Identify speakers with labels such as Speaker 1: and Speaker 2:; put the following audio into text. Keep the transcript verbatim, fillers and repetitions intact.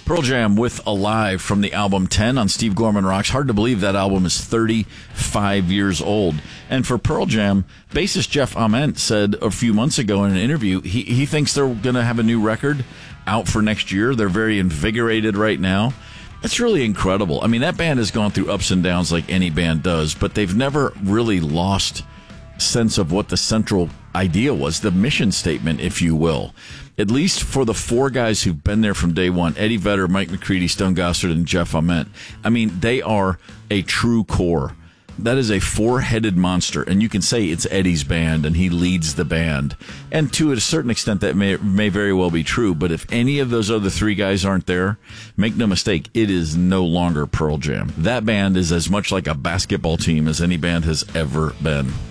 Speaker 1: Pearl Jam with Alive from the album ten on Steve Gorman Rocks. Hard to believe that album is thirty-five years old. And for Pearl Jam, bassist Jeff Ament said a few months ago in an interview, he, he thinks they're going to have a new record out for next year. They're very invigorated right now. It's really incredible. I mean, that band has gone through ups and downs like any band does, but they've never really lost sense of what the central idea was, the mission statement, if you will. At least for the four guys who've been there from day one, Eddie Vedder, Mike McCready, Stone Gossard, and Jeff Ament. I mean, they are a true core. That is a four-headed monster, and you can say it's Eddie's band, and he leads the band. And to a certain extent, that may, may very well be true, but if any of those other three guys aren't there, make no mistake, it is no longer Pearl Jam. That band is as much like a basketball team as any band has ever been.